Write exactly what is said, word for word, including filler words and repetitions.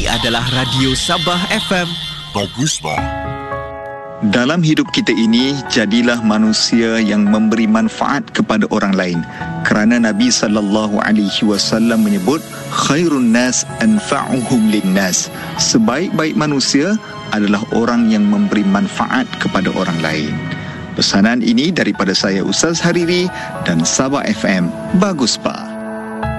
adalah Radio Sabah F M. Bagus, Pak. Dalam hidup kita ini, jadilah manusia yang memberi manfaat kepada orang lain. Kerana Nabi sallallahu alaihi wasallam menyebut, khairun nas anfa'uhum linnas. Sebaik-baik manusia adalah orang yang memberi manfaat kepada orang lain. Pesanan ini daripada saya Ustaz Hariri dan Sabah F M. Bagus, Pak.